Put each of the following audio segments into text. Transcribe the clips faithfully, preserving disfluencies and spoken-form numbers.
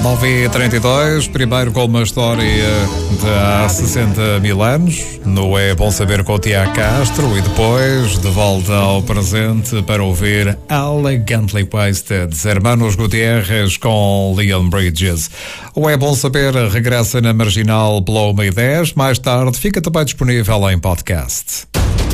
nove e trinta e dois, primeiro com uma história de há sessenta mil anos, no É Bom Saber com o Tiago Castro, e depois de volta ao presente para ouvir Elegantly Wasted, Hermanos Gutierrez com Leon Bridges. O É Bom Saber regressa na Marginal pela uma e dez, mais tarde fica também disponível em podcast.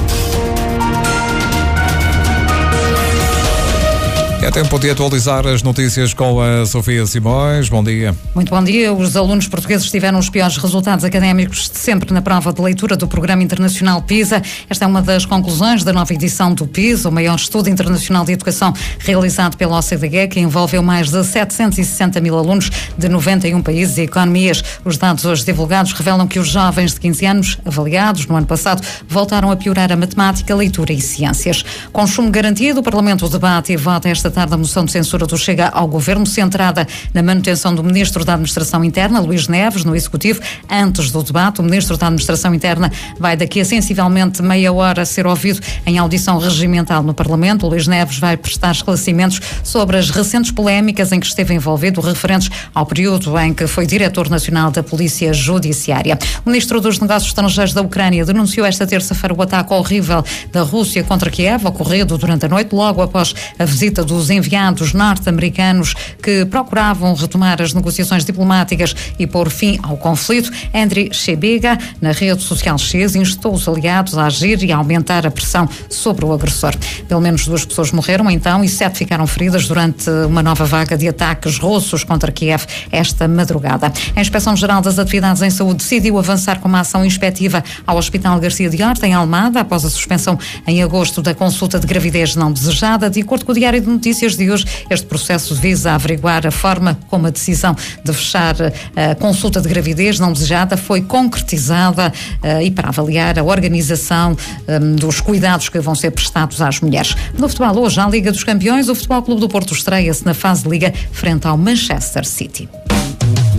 É tempo de atualizar as notícias com a Sofia Simões. Bom dia. Muito bom dia. Os alunos portugueses tiveram os piores resultados académicos de sempre na prova de leitura do Programa Internacional PISA. Esta é uma das conclusões da nova edição do PISA, o maior estudo internacional de educação realizado pela O C D E, que envolveu mais de setecentos e sessenta mil alunos de noventa e um países e economias. Os dados hoje divulgados revelam que os jovens de quinze anos, avaliados no ano passado, voltaram a piorar a matemática, leitura e ciências. Com chumbo garantido, o Parlamento debate e vota esta tarde a moção de censura do Chega ao Governo, centrada na manutenção do Ministro da Administração Interna, Luís Neves, no Executivo. Antes do debate, o Ministro da Administração Interna vai daqui a sensivelmente meia hora ser ouvido em audição regimental no Parlamento. Luís Neves vai prestar esclarecimentos sobre as recentes polémicas em que esteve envolvido, referentes ao período em que foi Diretor Nacional da Polícia Judiciária. O Ministro dos Negócios Estrangeiros da Ucrânia denunciou esta terça-feira o ataque horrível da Rússia contra Kiev, ocorrido durante a noite, logo após a visita dos enviados norte-americanos que procuravam retomar as negociações diplomáticas e pôr fim ao conflito. Andriy Sybiga, na rede social X, instou os aliados a agir e a aumentar a pressão sobre o agressor. Pelo menos duas pessoas morreram então e sete ficaram feridas durante uma nova vaga de ataques russos contra Kiev esta madrugada. A Inspeção-Geral das Atividades em Saúde decidiu avançar com uma ação inspectiva ao Hospital Garcia de Horta, em Almada, após a suspensão em agosto da consulta de gravidez não desejada. De acordo com o Diário de Notícias de hoje, este processo visa averiguar a forma como a decisão de fechar a consulta de gravidez não desejada foi concretizada uh, e para avaliar a organização um, dos cuidados que vão ser prestados às mulheres. No futebol hoje, à Liga dos Campeões, o Futebol Clube do Porto estreia-se na fase de Liga frente ao Manchester City.